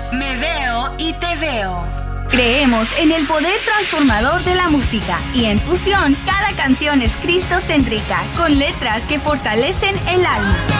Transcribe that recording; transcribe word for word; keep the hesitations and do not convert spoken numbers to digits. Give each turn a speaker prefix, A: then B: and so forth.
A: Me veo y te veo.
B: Creemos en el poder transformador de la música y en Fusión cada canción es cristocéntrica con letras que fortalecen el alma.